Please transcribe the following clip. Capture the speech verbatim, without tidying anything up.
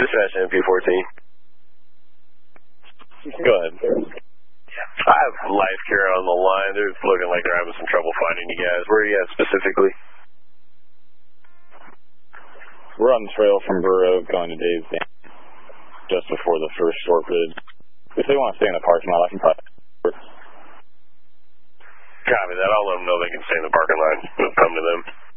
Dispatch M P fourteen. Go ahead. I have life care on the line. They're looking like they're having some trouble finding you guys. Where are you at specifically? We're on the trail from Burr Oak going to Dave's Dam, just before the first short bridge. If they want to stay in the parking lot, I can probably... Copy that. I'll let them know they can stay in the parking lot. We'll come to them.